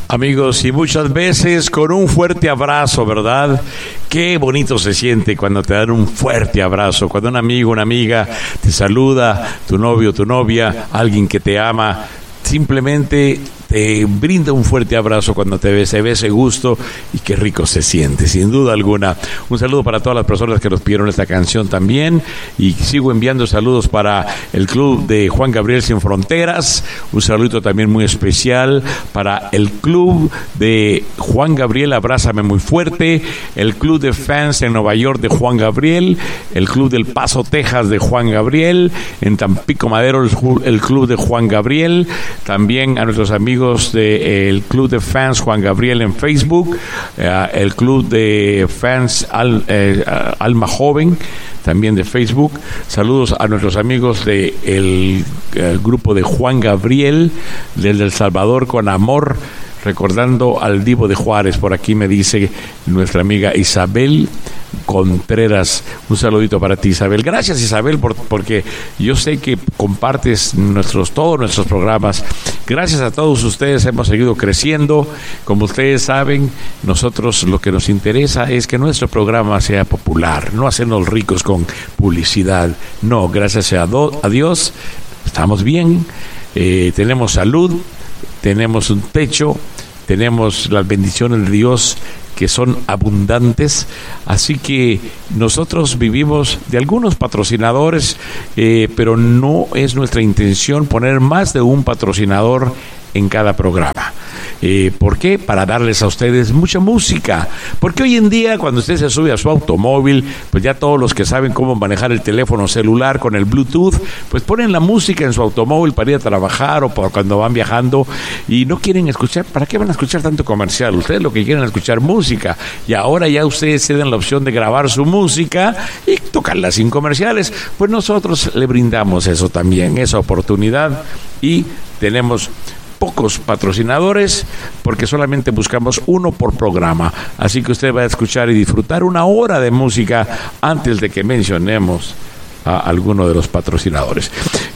Amigos, y muchas veces con un fuerte abrazo, ¿verdad? Qué bonito se siente cuando te dan un fuerte abrazo, cuando un amigo, una amiga te saluda, tu novio, tu novia, alguien que te ama, simplemente te brinda un fuerte abrazo cuando te ve ese gusto y qué rico se siente, sin duda alguna. Un saludo para todas las personas que nos pidieron esta canción también, y sigo enviando saludos para el club de Juan Gabriel Sin Fronteras, un saludito también muy especial para el club de Juan Gabriel Abrázame Muy Fuerte, el club de fans en Nueva York de Juan Gabriel, el club del Paso, Texas de Juan Gabriel, en Tampico Madero el club de Juan Gabriel, también a nuestros amigos del Club de Fans Juan Gabriel en Facebook, el Club de Fans Alma Joven también de Facebook. Saludos a nuestros amigos del grupo de Juan Gabriel desde El Salvador con amor, recordando al Divo de Juárez. Por aquí me dice nuestra amiga Isabel Contreras, un saludito para ti, Isabel. Gracias, Isabel, porque yo sé que compartes todos nuestros programas. Gracias a todos ustedes hemos seguido creciendo. Como ustedes saben, nosotros lo que nos interesa es que nuestro programa sea popular, no hacernos ricos con publicidad. No, gracias a Dios estamos bien, tenemos salud, tenemos un techo, tenemos las bendiciones de Dios que son abundantes, así que nosotros vivimos de algunos patrocinadores, pero no es nuestra intención poner más de un patrocinador en cada programa. ¿Por qué? Para darles a ustedes mucha música, porque hoy en día cuando usted se sube a su automóvil, pues ya todos los que saben cómo manejar el teléfono celular con el Bluetooth, pues ponen la música en su automóvil para ir a trabajar o para cuando van viajando y no quieren escuchar. ¿Para qué van a escuchar tanto comercial? Ustedes lo que quieren es escuchar música, y ahora ya ustedes tienen la opción de grabar su música y tocarla sin comerciales. Pues nosotros le brindamos eso también, esa oportunidad, y tenemos pocos patrocinadores porque solamente buscamos uno por programa, así que usted va a escuchar y disfrutar una hora de música antes de que mencionemos a alguno de los patrocinadores.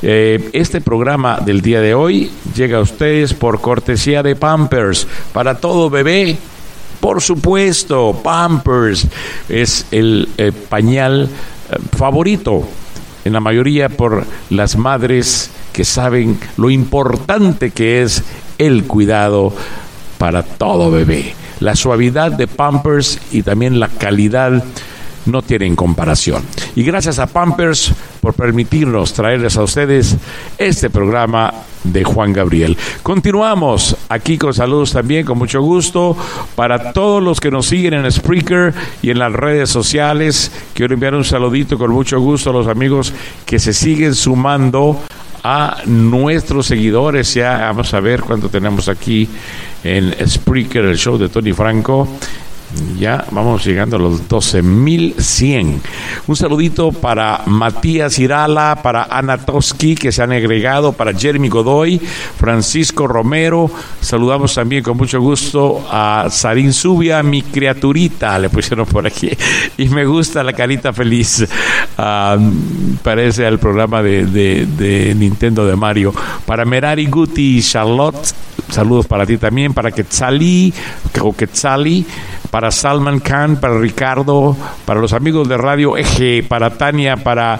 Este programa del día de hoy llega a ustedes por cortesía de Pampers para todo bebé. Por supuesto, Pampers es el pañal favorito en la mayoría por las madres que saben lo importante que es el cuidado para todo bebé. La suavidad de Pampers y también la calidad no tienen comparación. Y gracias a Pampers por permitirnos traerles a ustedes este programa de Juan Gabriel. Continuamos aquí con saludos también, con mucho gusto, para todos los que nos siguen en Spreaker y en las redes sociales. Quiero enviar un saludito con mucho gusto a los amigos que se siguen sumando a nuestros seguidores. Ya vamos a ver cuánto tenemos aquí en Spreaker, el show de Tony Franco. Ya vamos llegando a los 12,100. Un saludito para Matías Irala, para Ana Toski, que se han agregado, para Jeremy Godoy, Francisco Romero. Saludamos también con mucho gusto a Sarín Zubia, mi criaturita, le pusieron por aquí. Y me gusta la carita feliz. Parece al programa de Nintendo de Mario. Para Merari Guti y Charlotte, saludos para ti también. Para Quetzali, para Salman Khan, para Ricardo, para los amigos de Radio Eje, para Tania, para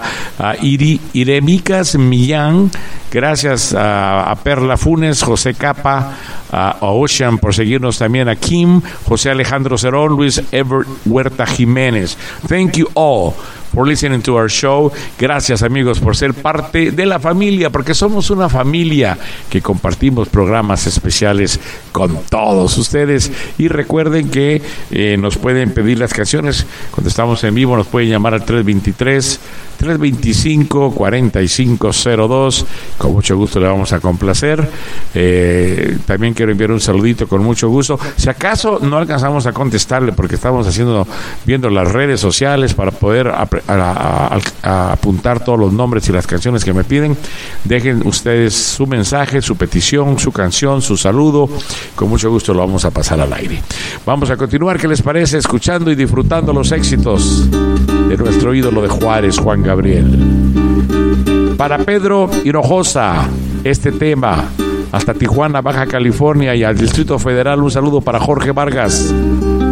Iremicas Millán, gracias a Perla Funes, José Capa, a Ocean por seguirnos también, a Kim, José Alejandro Cerón, Luis Ever Huerta Jiménez. Thank you all for listening to our show. Gracias, amigos, por ser parte de la familia, porque somos una familia que compartimos programas especiales con todos ustedes. Y recuerden que nos pueden pedir las canciones cuando estamos en vivo, nos pueden llamar al 323-325-4502. Con mucho gusto le vamos a complacer. También quiero enviar un saludito con mucho gusto. Si acaso no alcanzamos a contestarle porque estamos viendo las redes sociales para poder a apuntar todos los nombres y las canciones que me piden, dejen ustedes su mensaje, su petición, su canción, su saludo. Con mucho gusto lo vamos a pasar al aire. Vamos a continuar, ¿qué les parece? Escuchando y disfrutando los éxitos de nuestro ídolo de Juárez, Juan Gabriel. Para Pedro Hinojosa, este tema hasta Tijuana, Baja California, y al Distrito Federal. Un saludo para Jorge Vargas.